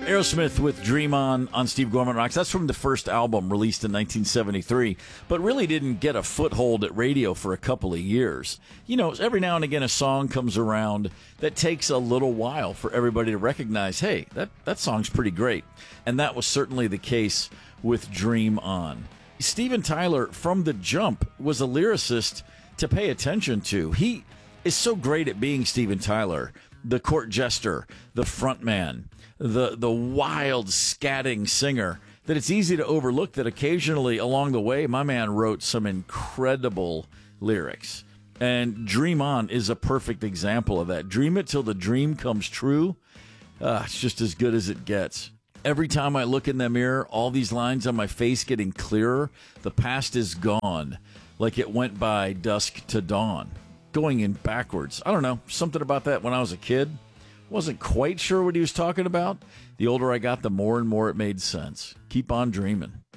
Aerosmith with Dream On Steve Gorman Rocks. That's from the first album released in 1973, but really didn't get a foothold at radio for a couple of years. You know, every now and again a song comes around that takes a little while for everybody to recognize, hey, that song's pretty great. And that was certainly the case with Dream On. Steven Tyler, from the jump, was a lyricist to pay attention to. He is so great at being Steven Tyler, the court jester, the front man, the wild scatting singer, that it's easy to overlook that occasionally along the way my man wrote some incredible lyrics. And Dream On is a perfect example of that. Dream it till the dream comes true. It's just as good as it gets. Every time I look in the mirror, all these lines on my face getting clearer. The past is gone, like it went by dusk to dawn. Going in backwards. I don't know, something about that when I was a kid. Wasn't quite sure what he was talking about. The older I got, the more and more it made sense. Keep on dreaming.